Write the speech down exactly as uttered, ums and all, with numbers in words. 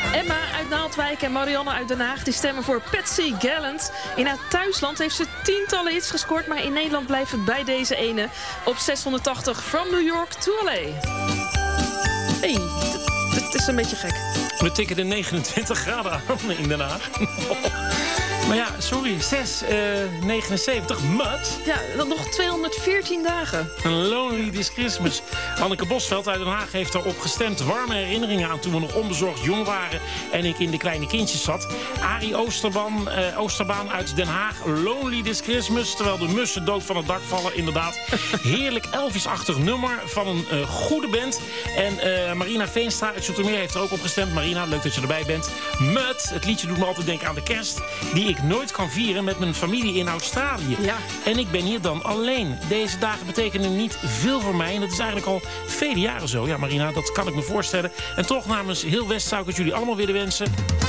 Emma uit Naaldwijk en Marianne uit Den Haag die stemmen voor Patsy Gallant. In haar thuisland heeft ze tientallen hits gescoord, maar in Nederland blijft het bij deze ene op zeshonderdtachtig. From New York to L A. Hey, het is een beetje gek. We tikken de negenentwintig graden aan in Den Haag. Maar ja, sorry, zes negenenzeventig, mud. Ja, dan nog tweehonderdveertien dagen. Een Lonely This Christmas. Anneke Bosveld uit Den Haag heeft erop gestemd. Warme herinneringen aan toen we nog onbezorgd jong waren en ik in de kleine kindjes zat. Arie Oosterbaan, uh, Oosterbaan uit Den Haag. Lonely This Christmas, terwijl de mussen dood van het dak vallen, inderdaad. Heerlijk Elvis-achtig nummer van een uh, goede band. En uh, Marina Veenstra uit Zoetermeer heeft er ook op gestemd. Marina, leuk dat je erbij bent. Mud, het liedje doet me altijd denken aan de kerst, die ik nooit kan vieren met mijn familie in Australië. Ja. En ik ben hier dan alleen. Deze dagen betekenen niet veel voor mij. En dat is eigenlijk al vele jaren zo. Ja, Marina, dat kan ik me voorstellen. En toch namens heel West zou ik het jullie allemaal willen wensen.